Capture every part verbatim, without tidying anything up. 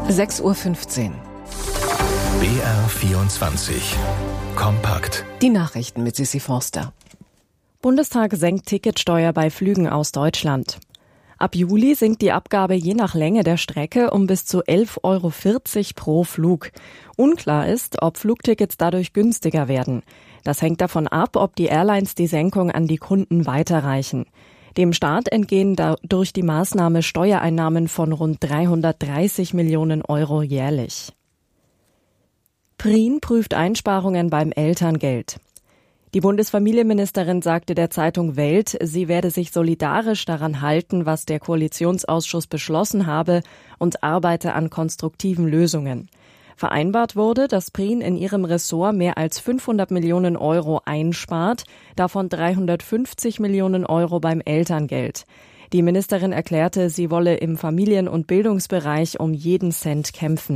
sechs Uhr fünfzehn. B R vierundzwanzig. Kompakt. Die Nachrichten mit Sissi Forster. Bundestag senkt Ticketsteuer bei Flügen aus Deutschland. Ab Juli sinkt die Abgabe je nach Länge der Strecke um bis zu elf Euro vierzig pro Flug. Unklar ist, ob Flugtickets dadurch günstiger werden. Das hängt davon ab, ob die Airlines die Senkung an die Kunden weiterreichen. Dem Staat entgehen durch die Maßnahme Steuereinnahmen von rund dreihundertdreißig Millionen Euro jährlich. Prien prüft Einsparungen beim Elterngeld. Die Bundesfamilienministerin sagte der Zeitung Welt, sie werde sich solidarisch daran halten, was der Koalitionsausschuss beschlossen habe, und arbeite an konstruktiven Lösungen. Vereinbart wurde, dass Prien in ihrem Ressort mehr als fünfhundert Millionen Euro einspart, davon dreihundertfünfzig Millionen Euro beim Elterngeld. Die Ministerin erklärte, sie wolle im Familien- und Bildungsbereich um jeden Cent kämpfen.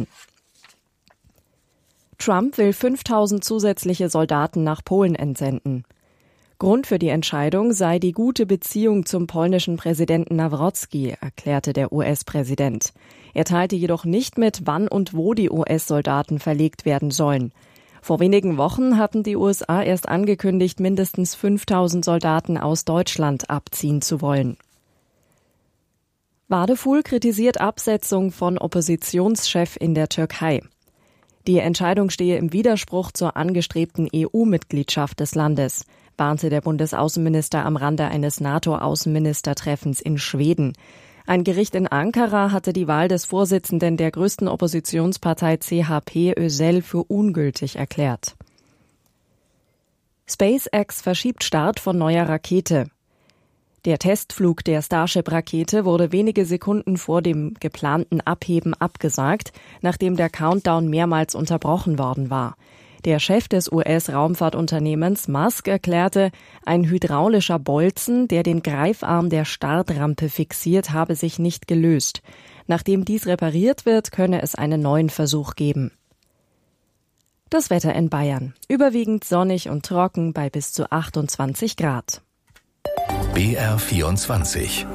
Trump will fünftausend zusätzliche Soldaten nach Polen entsenden. Grund für die Entscheidung sei die gute Beziehung zum polnischen Präsidenten Nawrocki, erklärte der U S-Präsident. Er teilte jedoch nicht mit, wann und wo die U S-Soldaten verlegt werden sollen. Vor wenigen Wochen hatten die U S A erst angekündigt, mindestens fünftausend Soldaten aus Deutschland abziehen zu wollen. Wadefuhl kritisiert Absetzung von Oppositionschef in der Türkei. Die Entscheidung stehe im Widerspruch zur angestrebten E U-Mitgliedschaft des Landes, warnte der Bundesaußenminister am Rande eines NATO-Außenministertreffens in Schweden. Ein Gericht in Ankara hatte die Wahl des Vorsitzenden der größten Oppositionspartei C H P, Özel, für ungültig erklärt. SpaceX verschiebt Start von neuer Rakete. Der Testflug der Starship-Rakete wurde wenige Sekunden vor dem geplanten Abheben abgesagt, nachdem der Countdown mehrmals unterbrochen worden war. Der Chef des U S-Raumfahrtunternehmens Musk erklärte, ein hydraulischer Bolzen, der den Greifarm der Startrampe fixiert, habe sich nicht gelöst. Nachdem dies repariert wird, könne es einen neuen Versuch geben. Das Wetter in Bayern. Überwiegend sonnig und trocken bei bis zu achtundzwanzig Grad. B R vierundzwanzig.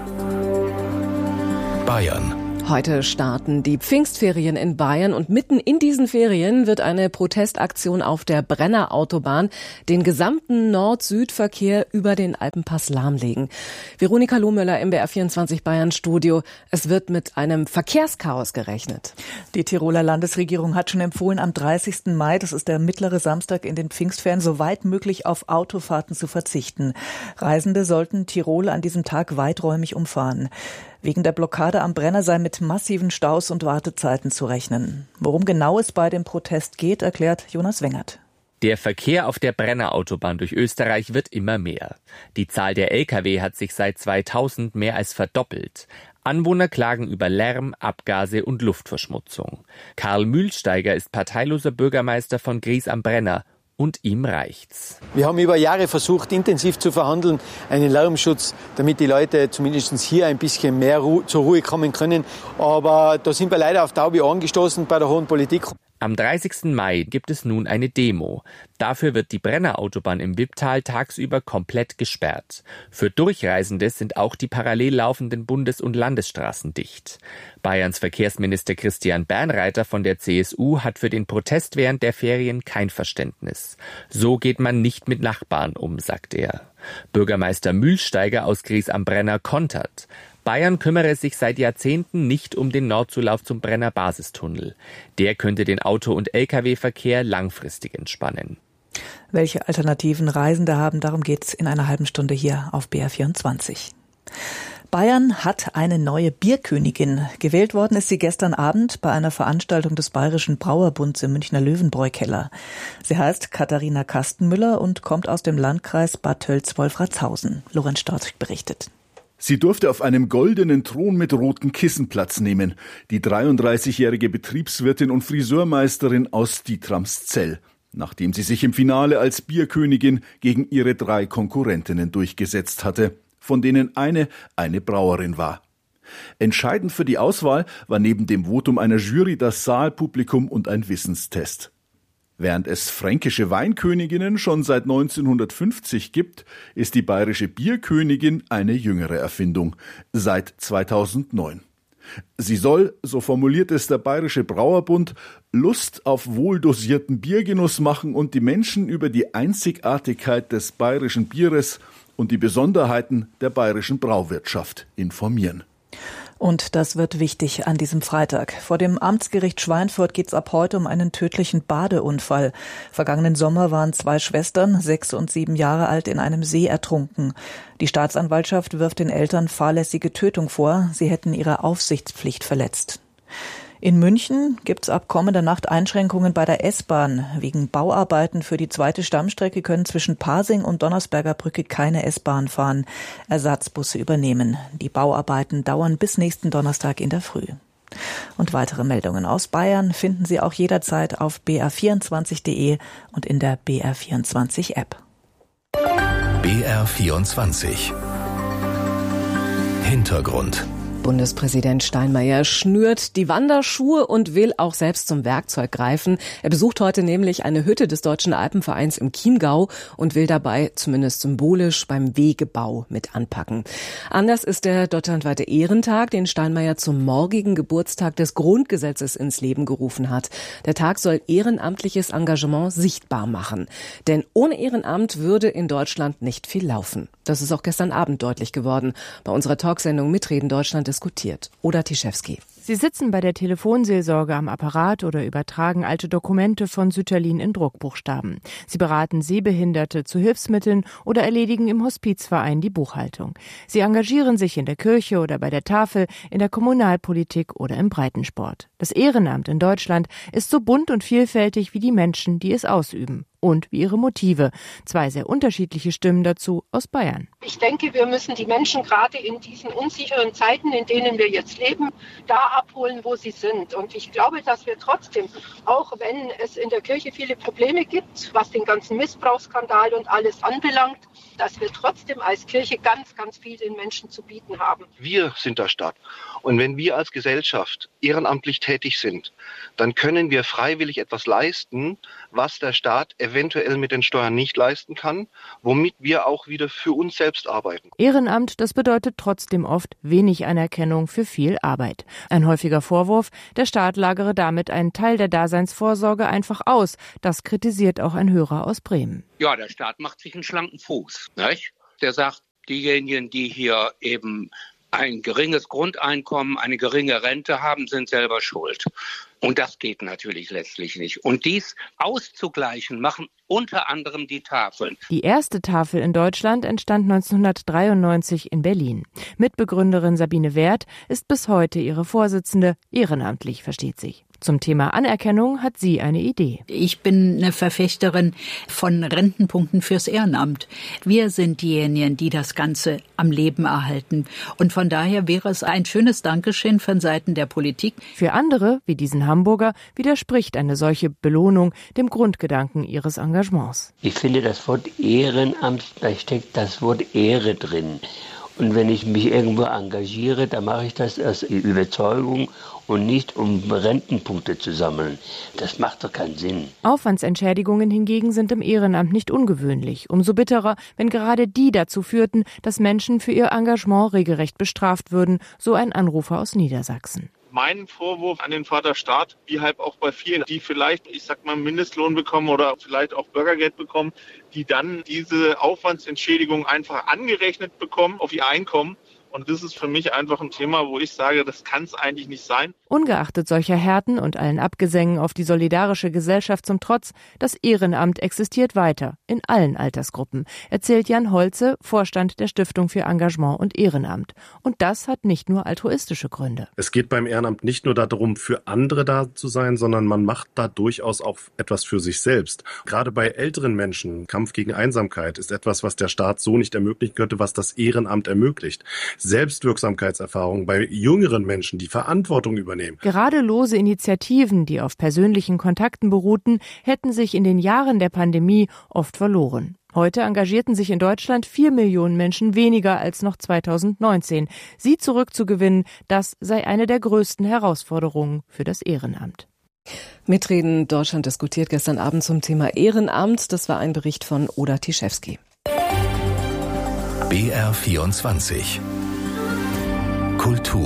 Bayern. Heute starten die Pfingstferien in Bayern und mitten in diesen Ferien wird eine Protestaktion auf der Brenner Autobahn den gesamten Nord-Süd-Verkehr über den Alpenpass lahmlegen. Veronika Lohmöller im B R vierundzwanzig Bayern Studio. Es wird mit einem Verkehrschaos gerechnet. Die Tiroler Landesregierung hat schon empfohlen, am dreißigsten Mai, das ist der mittlere Samstag in den Pfingstferien, so weit möglich auf Autofahrten zu verzichten. Reisende sollten Tirol an diesem Tag weiträumig umfahren. Wegen der Blockade am Brenner sei mit massiven Staus und Wartezeiten zu rechnen. Worum genau es bei dem Protest geht, erklärt Jonas Wengert. Der Verkehr auf der Brenner Autobahn durch Österreich wird immer mehr. Die Zahl der L K W hat sich seit zweitausend mehr als verdoppelt. Anwohner klagen über Lärm, Abgase und Luftverschmutzung. Karl Mühlsteiger ist parteiloser Bürgermeister von Gries am Brenner. Und ihm reicht's. Wir haben über Jahre versucht, intensiv zu verhandeln, einen Lärmschutz, damit die Leute zumindest hier ein bisschen mehr Ru- zur Ruhe kommen können. Aber da sind wir leider auf taube Ohren gestoßen bei der hohen Politik. Am dreißigsten Mai gibt es nun eine Demo. Dafür wird die Brenner Autobahn im Wipptal tagsüber komplett gesperrt. Für Durchreisende sind auch die parallel laufenden Bundes- und Landesstraßen dicht. Bayerns Verkehrsminister Christian Bernreiter von der C S U hat für den Protest während der Ferien kein Verständnis. So geht man nicht mit Nachbarn um, sagt er. Bürgermeister Mühlsteiger aus Gries am Brenner kontert. Bayern kümmere sich seit Jahrzehnten nicht um den Nordzulauf zum Brenner Basistunnel. Der könnte den Auto- und L K W-Verkehr langfristig entspannen. Welche alternativen Reisende haben, darum geht's in einer halben Stunde hier auf B R vierundzwanzig. Bayern hat eine neue Bierkönigin. Gewählt worden ist sie gestern Abend bei einer Veranstaltung des Bayerischen Brauerbunds im Münchner Löwenbräu-Keller. Sie heißt Katharina Kastenmüller und kommt aus dem Landkreis Bad Tölz-Wolfratshausen. Lorenz Storch berichtet. Sie durfte auf einem goldenen Thron mit rotem Kissen Platz nehmen. Die dreiunddreißigjährige Betriebswirtin und Friseurmeisterin aus Dietramszell, nachdem sie sich im Finale als Bierkönigin gegen ihre drei Konkurrentinnen durchgesetzt hatte, von denen eine eine Brauerin war. Entscheidend für die Auswahl war neben dem Votum einer Jury das Saalpublikum und ein Wissenstest. Während es fränkische Weinköniginnen schon seit neunzehnhundertfünfzig gibt, ist die bayerische Bierkönigin eine jüngere Erfindung, seit zweitausendneun. Sie soll, so formuliert es der Bayerische Brauerbund, Lust auf wohldosierten Biergenuss machen und die Menschen über die Einzigartigkeit des bayerischen Bieres und die Besonderheiten der bayerischen Brauwirtschaft informieren. Und das wird wichtig an diesem Freitag. Vor dem Amtsgericht Schweinfurt geht es ab heute um einen tödlichen Badeunfall. Vergangenen Sommer waren zwei Schwestern, sechs und sieben Jahre alt, in einem See ertrunken. Die Staatsanwaltschaft wirft den Eltern fahrlässige Tötung vor. Sie hätten ihre Aufsichtspflicht verletzt. In München gibt es ab kommender Nacht Einschränkungen bei der S-Bahn. Wegen Bauarbeiten für die zweite Stammstrecke können zwischen Pasing und Donnersberger Brücke keine S-Bahn fahren. Ersatzbusse übernehmen. Die Bauarbeiten dauern bis nächsten Donnerstag in der Früh. Und weitere Meldungen aus Bayern finden Sie auch jederzeit auf b r vierundzwanzig punkt de und in der B R vierundzwanzig App. B R vierundzwanzig Hintergrund. Bundespräsident Steinmeier schnürt die Wanderschuhe und will auch selbst zum Werkzeug greifen. Er besucht heute nämlich eine Hütte des Deutschen Alpenvereins im Chiemgau und will dabei zumindest symbolisch beim Wegebau mit anpacken. Anders ist der deutschlandweite Ehrentag, den Steinmeier zum morgigen Geburtstag des Grundgesetzes ins Leben gerufen hat. Der Tag soll ehrenamtliches Engagement sichtbar machen. Denn ohne Ehrenamt würde in Deutschland nicht viel laufen. Das ist auch gestern Abend deutlich geworden bei unserer Talksendung Mitreden Deutschland diskutiert. Oder Tischewski. Sie sitzen bei der Telefonseelsorge am Apparat oder übertragen alte Dokumente von Sütterlin in Druckbuchstaben. Sie beraten Sehbehinderte zu Hilfsmitteln oder erledigen im Hospizverein die Buchhaltung. Sie engagieren sich in der Kirche oder bei der Tafel, in der Kommunalpolitik oder im Breitensport. Das Ehrenamt in Deutschland ist so bunt und vielfältig wie die Menschen, die es ausüben. Und wie ihre Motive. Zwei sehr unterschiedliche Stimmen dazu aus Bayern. Ich denke, wir müssen die Menschen gerade in diesen unsicheren Zeiten, in denen wir jetzt leben, da abholen, wo sie sind. Und ich glaube, dass wir trotzdem, auch wenn es in der Kirche viele Probleme gibt, was den ganzen Missbrauchsskandal und alles anbelangt, dass wir trotzdem als Kirche ganz, ganz viel den Menschen zu bieten haben. Wir sind der Staat. Und wenn wir als Gesellschaft ehrenamtlich tätig sind, dann können wir freiwillig etwas leisten, was der Staat eventuell mit den Steuern nicht leisten kann, womit wir auch wieder für uns selbst arbeiten. Ehrenamt, das bedeutet trotzdem oft wenig Anerkennung für viel Arbeit. Ein häufiger Vorwurf, der Staat lagere damit einen Teil der Daseinsvorsorge einfach aus. Das kritisiert auch ein Hörer aus Bremen. Ja, der Staat macht sich einen schlanken Fuß, nicht? Der sagt, diejenigen, die hier eben ein geringes Grundeinkommen, eine geringe Rente haben, sind selber schuld. Und das geht natürlich letztlich nicht. Und dies auszugleichen machen unter anderem die Tafeln. Die erste Tafel in Deutschland entstand neunzehnhundertdreiundneunzig in Berlin. Mitbegründerin Sabine Wert ist bis heute ihre Vorsitzende, ehrenamtlich, versteht sich. Zum Thema Anerkennung hat sie eine Idee. Ich bin eine Verfechterin von Rentenpunkten fürs Ehrenamt. Wir sind diejenigen, die das Ganze am Leben erhalten. Und von daher wäre es ein schönes Dankeschön von Seiten der Politik. Für andere, wie diesen Hamburger, widerspricht eine solche Belohnung dem Grundgedanken ihres Engagements. Ich finde, das Wort Ehrenamt, da steckt das Wort Ehre drin. Und wenn ich mich irgendwo engagiere, dann mache ich das aus Überzeugung und nicht um Rentenpunkte zu sammeln. Das macht doch keinen Sinn. Aufwandsentschädigungen hingegen sind im Ehrenamt nicht ungewöhnlich. Umso bitterer, wenn gerade die dazu führten, dass Menschen für ihr Engagement regelrecht bestraft würden, so ein Anrufer aus Niedersachsen. Mein Vorwurf an den Vaterstaat, wie halt auch bei vielen, die vielleicht, ich sag mal, Mindestlohn bekommen oder vielleicht auch Bürgergeld bekommen, die dann diese Aufwandsentschädigung einfach angerechnet bekommen auf ihr Einkommen. Und das ist für mich einfach ein Thema, wo ich sage, das kann es eigentlich nicht sein. Ungeachtet solcher Härten und allen Abgesängen auf die solidarische Gesellschaft zum Trotz, das Ehrenamt existiert weiter, in allen Altersgruppen, erzählt Jan Holze, Vorstand der Stiftung für Engagement und Ehrenamt. Und das hat nicht nur altruistische Gründe. Es geht beim Ehrenamt nicht nur darum, für andere da zu sein, sondern man macht da durchaus auch etwas für sich selbst. Gerade bei älteren Menschen, Kampf gegen Einsamkeit ist etwas, was der Staat so nicht ermöglichen könnte, was das Ehrenamt ermöglicht. Selbstwirksamkeitserfahrung bei jüngeren Menschen, die Verantwortung übernehmen. Gerade lose Initiativen, die auf persönlichen Kontakten beruhten, hätten sich in den Jahren der Pandemie oft verloren. Heute engagierten sich in Deutschland vier Millionen Menschen weniger als noch zweitausendneunzehn. Sie zurückzugewinnen, das sei eine der größten Herausforderungen für das Ehrenamt. Mitreden Deutschland diskutiert gestern Abend zum Thema Ehrenamt. Das war ein Bericht von Oda Tischewski. B R vierundzwanzig Kultur.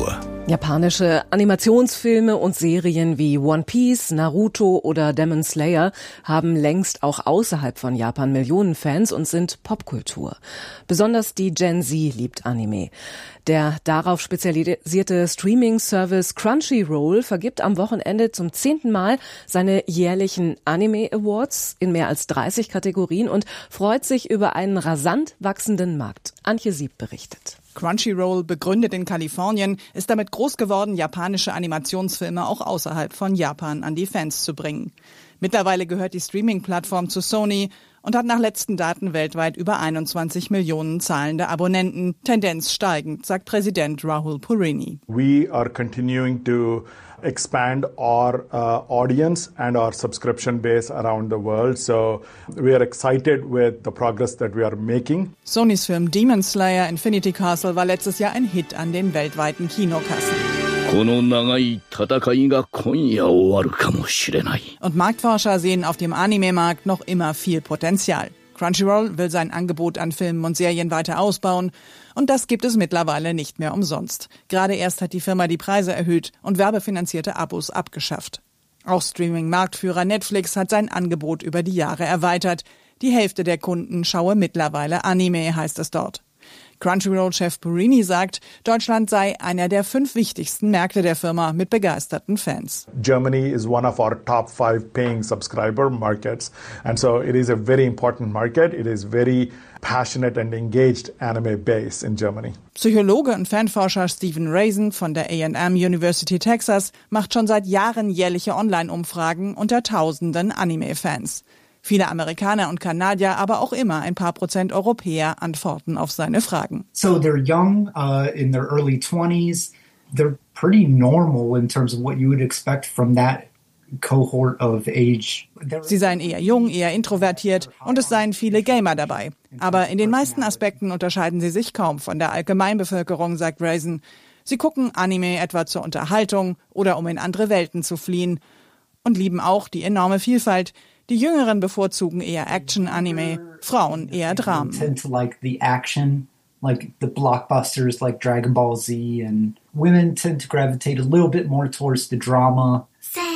Japanische Animationsfilme und Serien wie One Piece, Naruto oder Demon Slayer haben längst auch außerhalb von Japan Millionen Fans und sind Popkultur. Besonders die Gen Z liebt Anime. Der darauf spezialisierte Streaming-Service Crunchyroll vergibt am Wochenende zum zehnten Mal seine jährlichen Anime Awards in mehr als dreißig Kategorien und freut sich über einen rasant wachsenden Markt. Antje Sieb berichtet. Crunchyroll, begründet in Kalifornien, ist damit groß geworden, japanische Animationsfilme auch außerhalb von Japan an die Fans zu bringen. Mittlerweile gehört die Streaming-Plattform zu Sony und hat nach letzten Daten weltweit über einundzwanzig Millionen zahlende Abonnenten, Tendenz steigend, sagt Präsident Rahul Purini. We are continuing to expand our uh, audience and our subscription base around the world. So we are excited with the progress that we are making. Sonys Film Demon Slayer Infinity Castle war letztes Jahr ein Hit an den weltweiten Kinokassen. Und Marktforscher sehen auf dem Anime-Markt noch immer viel Potenzial. Crunchyroll will sein Angebot an Filmen und Serien weiter ausbauen und das gibt es mittlerweile nicht mehr umsonst. Gerade erst hat die Firma die Preise erhöht und werbefinanzierte Abos abgeschafft. Auch Streaming-Marktführer Netflix hat sein Angebot über die Jahre erweitert. Die Hälfte der Kunden schaue mittlerweile Anime, heißt es dort. Crunchyroll-Chef Purini sagt, Deutschland sei einer der fünf wichtigsten Märkte der Firma mit begeisterten Fans. Germany is one of our top five paying subscriber markets, and so it is a very important market. It is very passionate and engaged anime base in Germany. Psychologe und Fanforscher Stephen Raisin von der A and M University Texas macht schon seit Jahren jährliche Online-Umfragen unter tausenden Anime-Fans. Viele Amerikaner und Kanadier, aber auch immer ein paar Prozent Europäer antworten auf seine Fragen. So they're young, uh, in their early twenties. They're pretty normal in terms of what you would expect from that cohort of age. Sie seien eher jung, eher introvertiert und es seien viele Gamer dabei. Aber in den meisten Aspekten unterscheiden sie sich kaum von der Allgemeinbevölkerung, sagt Raisin. Sie gucken Anime etwa zur Unterhaltung oder um in andere Welten zu fliehen und lieben auch die enorme Vielfalt. Die Jüngeren bevorzugen eher Action-Anime, Frauen eher Dramen. Tend to like the action, like the blockbusters like Dragon Ball Z, and women tend to gravitate a little bit more towards the drama.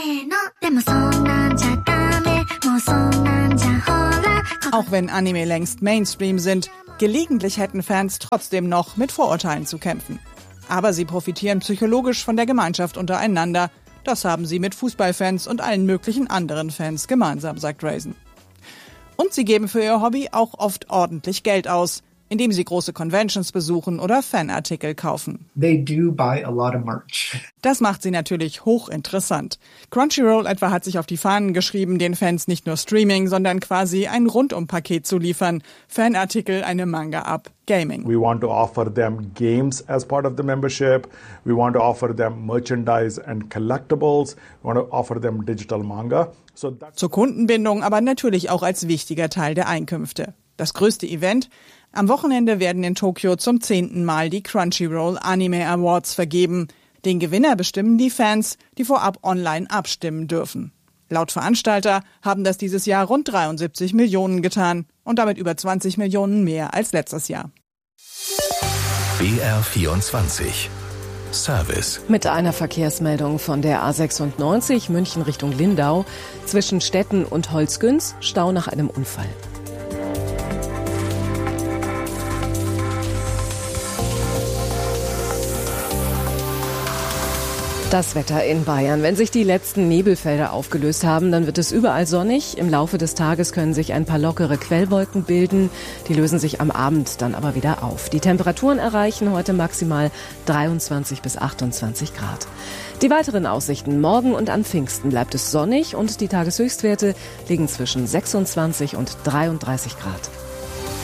Auch wenn Anime längst Mainstream sind, gelegentlich hätten Fans trotzdem noch mit Vorurteilen zu kämpfen. Aber sie profitieren psychologisch von der Gemeinschaft untereinander. Das haben sie mit Fußballfans und allen möglichen anderen Fans gemeinsam, sagt Raisin. Und sie geben für ihr Hobby auch oft ordentlich Geld aus, indem sie große Conventions besuchen oder Fanartikel kaufen. They do buy a lot of merch. Das macht sie natürlich hochinteressant. Crunchyroll etwa hat sich auf die Fahnen geschrieben, den Fans nicht nur Streaming, sondern quasi ein Rundumpaket zu liefern. Fanartikel, eine Manga-App, Gaming. We want to offer them games as part of the membership. We want to offer them merchandise and collectibles. We want to offer them digital manga. So Zur Kundenbindung, aber natürlich auch als wichtiger Teil der Einkünfte. Das größte Event? Am Wochenende werden in Tokio zum zehnten Mal die Crunchyroll Anime Awards vergeben. Den Gewinner bestimmen die Fans, die vorab online abstimmen dürfen. Laut Veranstalter haben das dieses Jahr rund dreiundsiebzig Millionen getan und damit über zwanzig Millionen mehr als letztes Jahr. B R vierundzwanzig Service. Mit einer Verkehrsmeldung von der A sechsundneunzig München Richtung Lindau. Zwischen Stetten und Holzgünz Stau nach einem Unfall. Das Wetter in Bayern. Wenn sich die letzten Nebelfelder aufgelöst haben, dann wird es überall sonnig. Im Laufe des Tages können sich ein paar lockere Quellwolken bilden. Die lösen sich am Abend dann aber wieder auf. Die Temperaturen erreichen heute maximal dreiundzwanzig bis achtundzwanzig Grad. Die weiteren Aussichten: Morgen und an Pfingsten bleibt es sonnig und die Tageshöchstwerte liegen zwischen sechsundzwanzig und dreiunddreißig Grad.